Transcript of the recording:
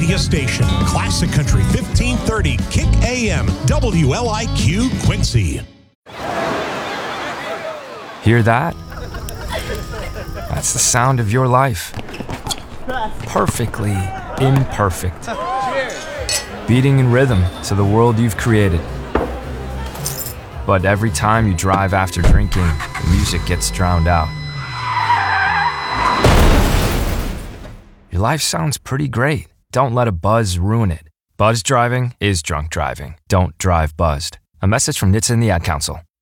media station. Classic Country 1530 Kick AM WLIQ Quincy. Hear that? That's the sound of your life. Perfectly imperfect. Beating in rhythm to the world you've created. But every time you drive after drinking, the music gets drowned out. Your life sounds pretty great. Don't let a buzz ruin it. Buzz driving is drunk driving. Don't drive buzzed. A message from NHTSA and the Ad Council.